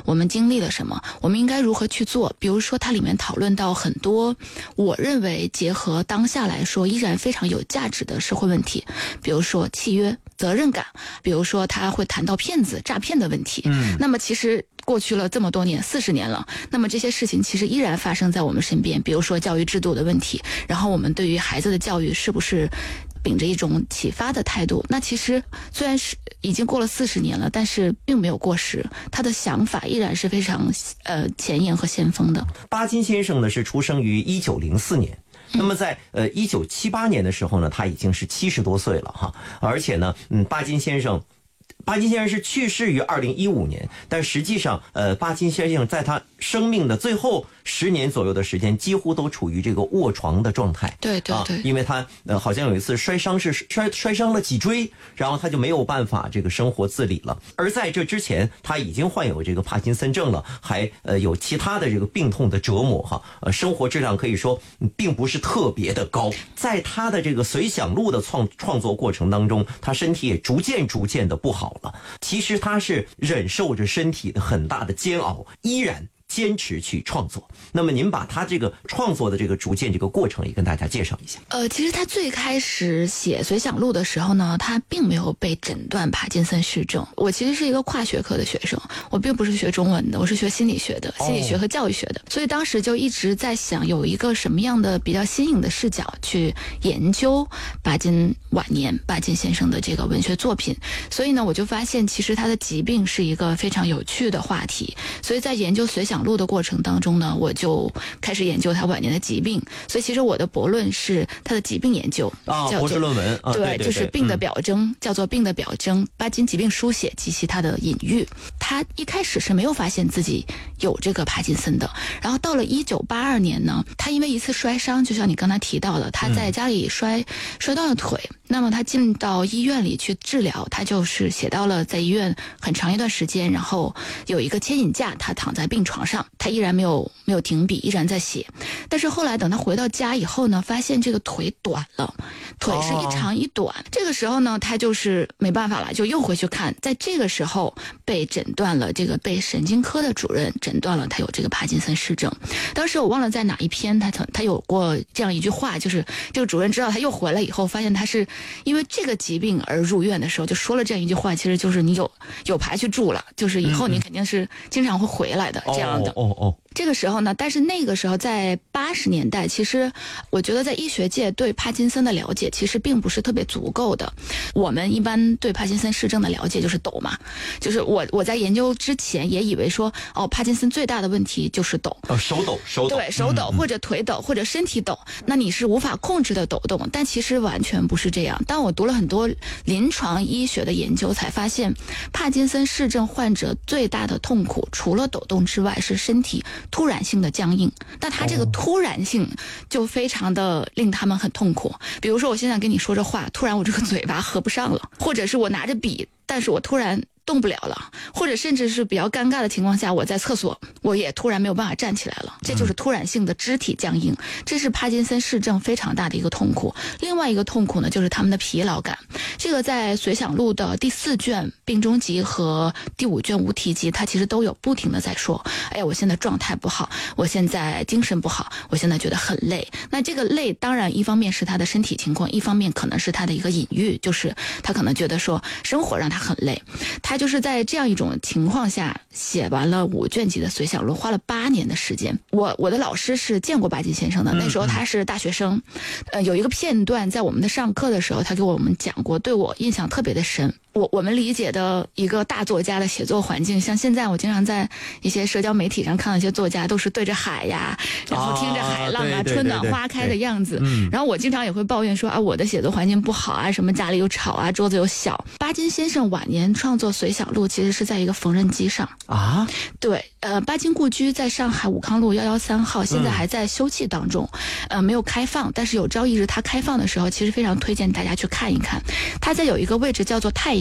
我们经历了什么，我们应该如何去做。比如说它里面讨论到很多我认为结合当下来说依然非常有价值的社会问题，比如说契约、责任感，比如说他会谈到骗子、诈骗的问题。那么其实过去了这么多年，40年了，那么这些事情其实依然发生在我们身边。比如说教育制度的问题，然后我们对于孩子的教育是不是秉着一种启发的态度，那其实虽然是已经过了40年了，但是并没有过时，他的想法依然是非常前沿和先锋的。 巴金先生呢是出生于1904年。那么在1978年的时候呢，他已经是70多岁了哈，而且呢，巴金先生是去世于2015年，但实际上巴金先生在他生命的最后10年左右的时间，几乎都处于这个卧床的状态。 对对对， 因为他好像有一次摔伤了脊椎，然后他就没有办法这个生活自理了。而在这之前，他已经患有这个帕金森症了，还有其他的这个病痛的折磨哈，生活质量可以说并不是特别的高。在他的这个随想录的创作过程当中，他身体也逐渐的不好了。其实他是忍受着身体的很大的煎熬，依然坚持去创作。那么您把他这个创作的这个逐渐这个过程也跟大家介绍一下。 其实他最开始写随想录的时候呢，他并没有被诊断帕金森氏症。我其实是一个跨学科的学生，我并不是学中文的，我是学心理学的，心理学和教育学的。所以当时就一直在想有一个什么样的比较新颖的视角去研究巴金晚年巴金先生的这个文学作品。所以呢，我就发现其实他的疾病是一个非常有趣的话题。所以在研究随想录的过程当中呢，我就开始研究他晚年的疾病。所以其实我的博论是他的疾病研究博士论文对，就是病的表征，叫做病的表征，巴金疾病书写及其他的隐喻。他一开始是没有发现自己有这个帕金森的，然后到了1982年呢，他因为一次摔伤，就像你刚才提到的，他在家里摔断了腿，那么他进到医院里去治疗，他就是写到了在医院很长一段时间，然后有一个牵引架，他躺在病床上，他依然没有停笔，依然在写。但是后来等他回到家以后呢，发现这个腿短了，腿是一长一短。这个时候呢，他就是没办法了，就又回去看。在这个时候被诊断了，这个被神经科的主任诊断了他有这个帕金森氏症。当时我忘了在哪一篇他有过这样一句话，就是这个主任知道他又回来以后，发现他是因为这个疾病而入院的时候，就说了这样一句话，其实就是你有牌去住了，就是以后你肯定是经常会回来的这样的。这个时候呢，但是那个时候在80年代，其实我觉得在医学界对帕金森的了解其实并不是特别足够的。我们一般对帕金森氏症的了解就是抖嘛，就是我在研究之前也以为说帕金森最大的问题就是抖， 手抖， 对，手抖或者腿抖或者身体抖，那你是无法控制的抖动，但其实完全不是这样。当我读了很多临床医学的研究，才发现帕金森氏症患者最大的痛苦除了抖动之外是身体突然性的僵硬。那他这个突然性就非常的令他们很痛苦。比如说我现在跟你说这话，突然我这个嘴巴合不上了，或者是我拿着笔，但是我突然动不了了，或者甚至是比较尴尬的情况下，我在厕所我也突然没有办法站起来了，这就是突然性的肢体僵硬。这是帕金森氏症非常大的一个痛苦。另外一个痛苦呢，就是他们的疲劳感。这个在随想录的第4卷病中集和第5卷无题集，它其实都有不停的在说，哎呀，我现在状态不好，我现在精神不好，我现在觉得很累。那这个累当然一方面是他的身体情况，一方面可能是他的一个隐喻，就是他可能觉得说生活让他很累。他就是在这样一种情况下写完了5卷集的随想录，花了8年的时间。我的老师是见过巴金先生的，那时候他是大学生。有一个片段在我们的上课的时候，他给我们讲过，对我印象特别的深。我们理解的一个大作家的写作环境，像现在我经常在一些社交媒体上看到一些作家都是对着海呀，然后听着海浪啊，春暖花开的样子。然后我经常也会抱怨说我的写作环境不好啊，什么家里又吵啊，桌子又小。巴金先生晚年创作随想录其实是在一个缝纫机上啊。对，巴金故居在上海武康路113号，现在还在修葺当中，没有开放，但是有朝一日它开放的时候，其实非常推荐大家去看一看。它在有一个位置叫做太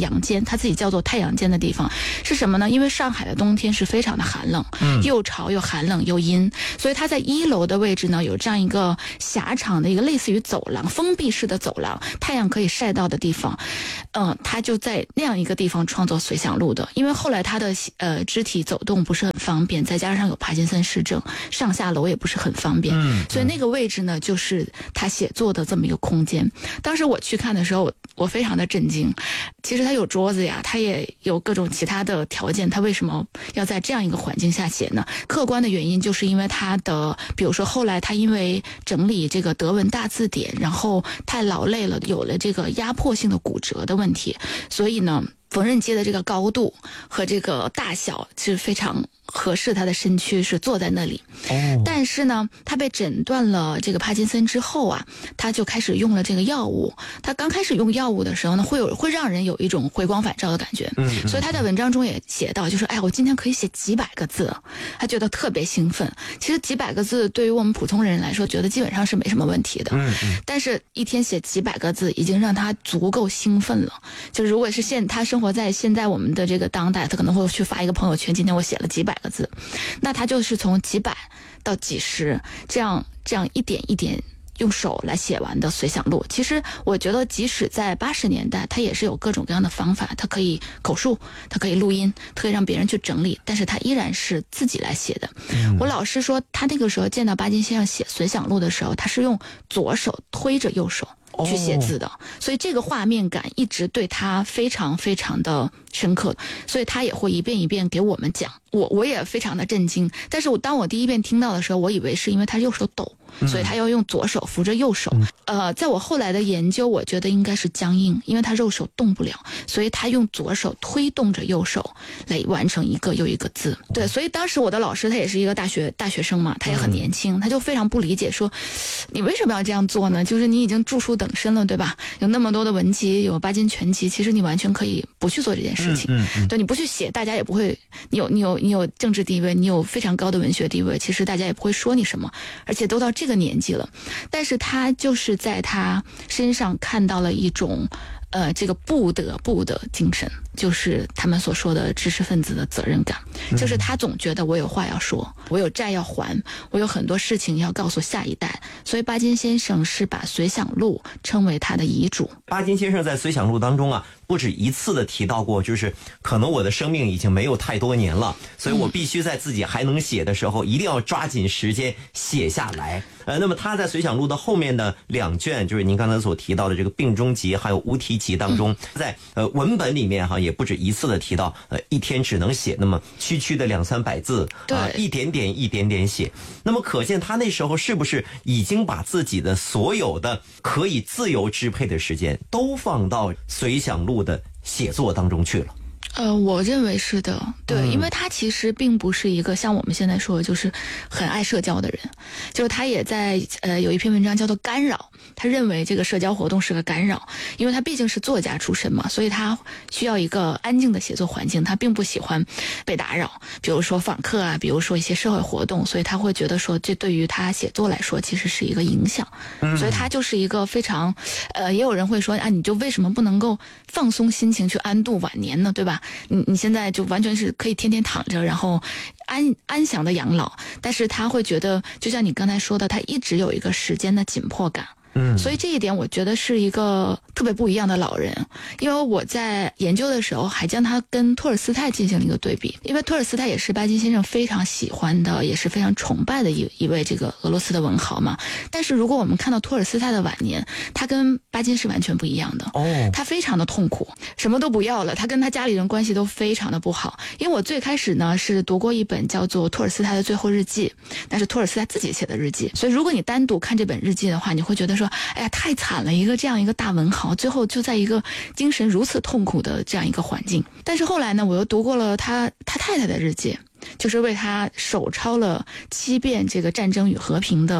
阳间，他自己叫做太阳间的地方是什么呢？因为上海的冬天是非常的寒冷，又潮又寒冷又阴，所以他在1楼的位置呢有这样一个狭长的一个类似于走廊，封闭式的走廊，太阳可以晒到的地方。他就在那样一个地方创作随想录的。因为后来他的肢体走动不是很方便，再加上有帕金森氏症，上下楼也不是很方便，所以那个位置呢就是他写作的这么一个空间。当时我去看的时候，我非常的震惊。其实他有桌子呀，他也有各种其他的条件，他为什么要在这样一个环境下写呢？客观的原因就是因为他的，比如说后来他因为整理这个德文大字典，然后太劳累了，有了这个压迫性的骨折的问题，所以呢缝纫机的这个高度和这个大小是非常合适他的身躯，是坐在那里。但是呢他被诊断了这个帕金森之后啊，他就开始用了这个药物。他刚开始用药物的时候呢，会让人有一种回光返照的感觉。所以他在文章中也写到，就是我今天可以写几百个字，他觉得特别兴奋。其实几百个字对于我们普通人来说，觉得基本上是没什么问题的。但是一天写几百个字已经让他足够兴奋了。就如果是他生活在现在我们的这个当代，他可能会去发一个朋友圈，今天我写了几百个字，那他就是从几百到几十，这样一点一点用手来写完的随想录。其实我觉得即使在80年代，他也是有各种各样的方法，他可以口述，他可以录音，他可以让别人去整理，但是他依然是自己来写的。我老师说他那个时候见到巴金先生写随想录的时候，他是用左手推着右手去写字的，所以这个画面感一直对他非常非常的深刻，所以他也会一遍一遍给我们讲。我也非常的震惊，但是当我第一遍听到的时候，我以为是因为他右手抖，所以他要用左手扶着右手。在我后来的研究，我觉得应该是僵硬，因为他右手动不了，所以他用左手推动着右手来完成一个又一个字。对，所以当时我的老师他也是一个大学生嘛，他也很年轻，他就非常不理解，说你为什么要这样做呢？就是你已经著书等身了，对吧？有那么多的文集，有巴金全集，其实你完全可以不去做这件事情。对，你不去写，大家也不会，你有政治地位，你有非常高的文学地位，其实大家也不会说你什么，而且都到这个年纪了。但是他就是在他身上看到了一种这个不得精神，就是他们所说的知识分子的责任感。就是他总觉得我有话要说，我有债要还，我有很多事情要告诉下一代。所以巴金先生是把随想录称为他的遗嘱。 巴金先生在随想录当中啊，不止一次的提到过，就是可能我的生命已经没有太多年了，所以我必须在自己还能写的时候，一定要抓紧时间写下来。那么他在随想录的后面的2卷，就是您刚才所提到的这个病中集还有无题集当中，在文本里面也不止一次的提到，一天只能写那么区的200-300字，一点点写。那么可见他那时候是不是已经把自己的所有的可以自由支配的时间都放到随想录的写作当中去了？ 我认为是的，对，因为他其实并不是一个像我们现在说的就是很爱社交的人，就是他也在有一篇文章叫做干扰，他认为这个社交活动是个干扰，因为他毕竟是作家出身嘛，所以他需要一个安静的写作环境，他并不喜欢被打扰，比如说访客啊，比如说一些社会活动，所以他会觉得说这对于他写作来说其实是一个影响，所以他就是一个非常也有人会说啊，你就为什么不能够放松心情去安度晚年呢，对吧？你现在就完全是可以天天躺着，然后安详的养老。但是他会觉得，就像你刚才说的，他一直有一个时间的紧迫感。所以这一点我觉得是一个特别不一样的老人。因为我在研究的时候还将他跟托尔斯泰进行了一个对比，因为托尔斯泰也是巴金先生非常喜欢的，也是非常崇拜的一位这个俄罗斯的文豪嘛。但是如果我们看到托尔斯泰的晚年，他跟巴金是完全不一样的。他非常的痛苦，什么都不要了，他跟他家里人关系都非常的不好。因为我最开始呢是读过一本叫做托尔斯泰的最后日记，那是托尔斯泰自己写的日记，所以如果你单独看这本日记的话，你会觉得说哎呀太惨了，一个这样一个大文豪最后就在一个精神如此痛苦的这样一个环境。但是后来呢，我又读过了他太太的日记，就是为他手抄了7遍这个《战争与和平》的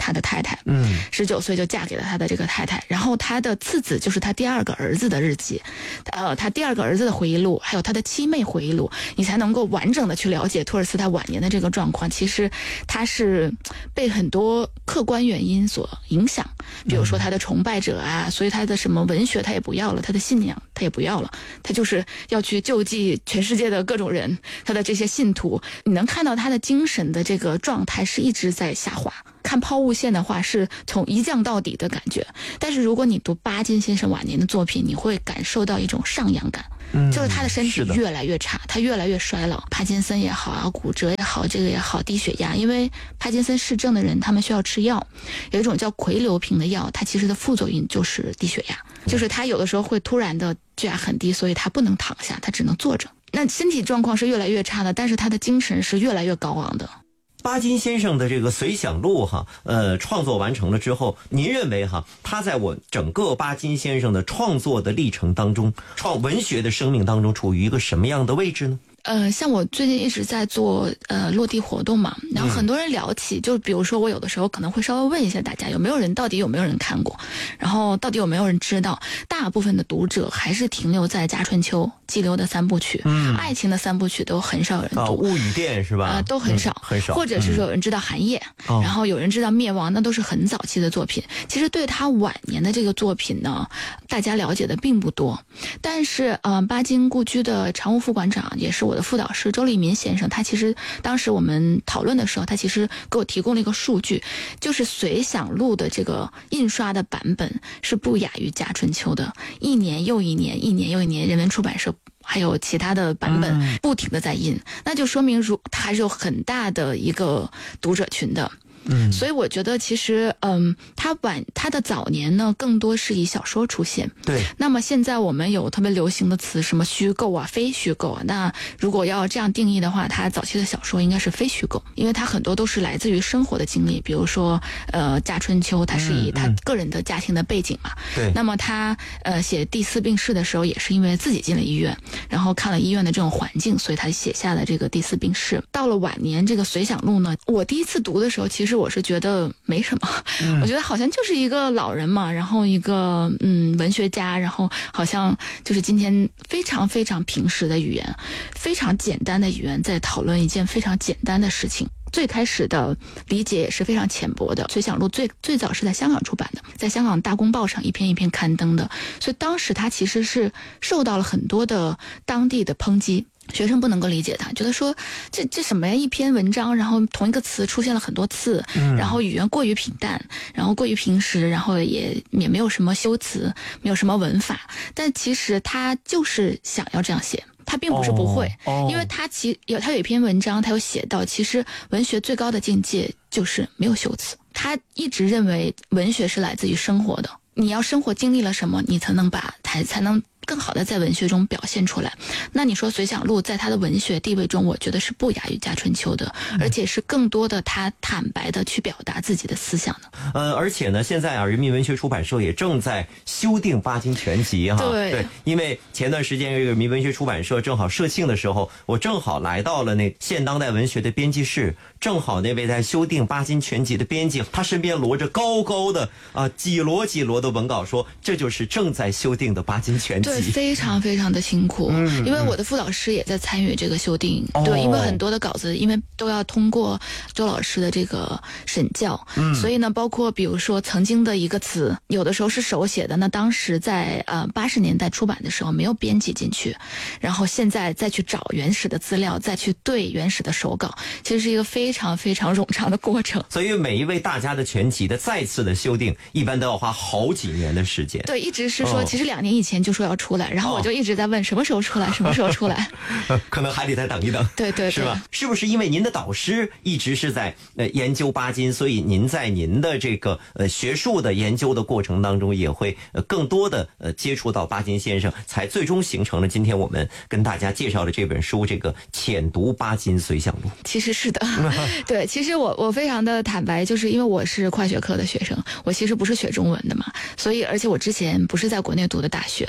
他的太太，19岁就嫁给了他的这个太太，然后他的次子就是他第2个儿子的日记，他第2个儿子的回忆录，还有他的妻妹回忆录，你才能够完整的去了解托尔斯泰晚年的这个状况。其实他是被很多客观原因所影响，比如说他的崇拜者啊，所以他的什么文学他也不要了，他的信仰他也不要了，他就是要去救济全世界的各种人，他的这些信徒，你能看到他的精神的这个状态是一直在下滑。看抛物线的话是从一降到底的感觉，但是如果你读巴金先生晚年的作品，你会感受到一种上扬感，就是他的身体越来越差，他越来越衰老。帕金森也好啊，骨折也好，这个也好，低血压，因为帕金森氏症的人他们需要吃药，有一种叫喹硫平的药，它其实的副作用就是低血压，就是他有的时候会突然的血压很低，所以他不能躺下，他只能坐着。那身体状况是越来越差的，但是他的精神是越来越高昂的。 巴金先生的这个随想录创作完成了之后，您认为他在我整个巴金先生的创作的历程当中，文学的生命当中处于一个什么样的位置呢？ 像我最近一直在做落地活动嘛，然后很多人聊起，就比如说我有的时候可能会稍微问一下大家到底有没有人看过，然后到底有没有人知道，大部分的读者还是停留在家春秋、激流的3部曲，爱情的3部曲都很少有人读， 物语殿是吧？ 都很少， 很少， 或者是说有人知道寒夜，然后有人知道灭亡，那都是很早期的作品。其实对他晚年的这个作品呢，大家了解的并不多。但是巴金故居的常务副馆长也是我的副导师周立民先生，他其实当时我们讨论的时候，他其实给我提供了一个数据，就是随想录的这个印刷的版本是不亚于家春秋的，一年又一年，人文出版社还有其他的版本不停的在印，那就说明它还是有很大的一个读者群的。所以我觉得其实他的早年呢更多是以小说出现。 对。 那么现在我们有特别流行的词，什么虚构啊、非虚构啊。那如果要这样定义的话，他早期的小说应该是非虚构，因为他很多都是来自于生活的经历，比如说家春秋，他是以他个人的家庭的背景嘛。 对。 那么他写第4病室的时候，也是因为自己进了医院，然后看了医院的这种环境，所以他写下了这个第4病室。到了晚年这个随想录呢，我第一次读的时候，其实我是觉得没什么，我觉得好像就是一个老人嘛，然后一个文学家，然后好像就是今天非常非常平实的语言，非常简单的语言，在讨论一件非常简单的事情。最开始的理解也是非常浅薄的。随想录最早是在香港出版的，在香港大公报上一篇一篇刊登的，所以当时他其实是受到了很多的当地的抨击。学生不能够理解他，觉得说这什么呀，一篇文章，然后同一个词出现了很多次，然后语言过于平淡，然后过于平实，然后也没有什么修辞，没有什么文法，但其实他就是想要这样写。他并不是不会，因为他有一篇文章，他有写到，其实文学最高的境界就是没有修辞。他一直认为文学是来自于生活的，你要生活经历了什么，你才能更好的在文学中表现出来。那你说随想录在他的文学地位中，我觉得是不亚于家春秋的，而且是更多的他坦白的去表达自己的思想的。 而且呢，现在人民文学出版社也正在修订巴金全集对，因为前段时间这个人民文学出版社正好社庆的时候，我正好来到了那现当代文学的编辑室，正好那位在修订巴金全集的编辑，他身边摞着高高的几摞的文稿，说这就是正在修订的巴金全集。 对，非常非常的辛苦，因为我的副导师也在参与这个修订。对，因为很多的稿子因为都要通过周老师的这个审校，所以呢，包括比如说曾经的一个词，有的时候是手写的，那当时在80年代出版的时候没有编辑进去，然后现在再去找原始的资料，再去对原始的手稿，其实是一个非常非常冗长的过程。 所以每一位大家的全集的再次的修订，一般都要花好几年的时间。 对，一直是说，其实2年以前就说要出来，然后我就一直在问什么时候出来，什么时候出来， 可能还得再等一等。 对，是吧？ 是不是因为您的导师一直是在研究巴金，所以您在您的这个学术的研究的过程当中，也会更多的接触到巴金先生，才最终形成了今天我们跟大家介绍的这本书，这个浅读巴金随想录。 其实是的，对，其实我非常的坦白，就是因为我是快学科的学生，我其实不是学中文的嘛，所以而且我之前不是在国内读的大学，所以我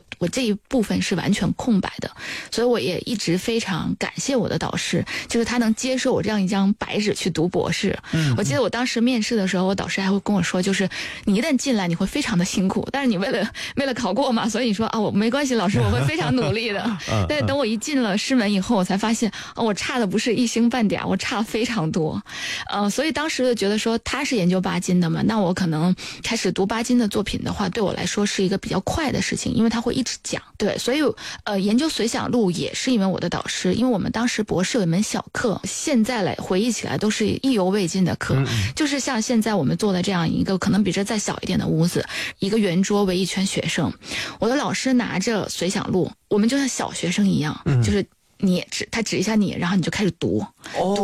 我这一部分是完全空白的，所以我也一直非常感谢我的导师，就是他能接受我这样一张白纸去读博士。我记得我当时面试的时候，我导师还会跟我说，就是你一旦进来你会非常的辛苦，但是你为了考过嘛，所以你说啊我没关系，老师我会非常努力的。但是等我一进了师门以后，我才发现我差的不是一星半点，我差非常多。所以当时就觉得说他是研究巴金的嘛，那我可能开始读巴金的作品的话，对我来说是一个比较快的事情，因为他会一直讲。对，所以研究随想录也是因为我的导师，因为我们当时博士有一门小课，现在来回忆起来都是意犹未尽的课，就是像现在我们做的这样一个可能比这再小一点的屋子，一个圆桌围一圈学生，我的老师拿着随想录，我们就像小学生一样，就是他指一下你，然后你就开始读。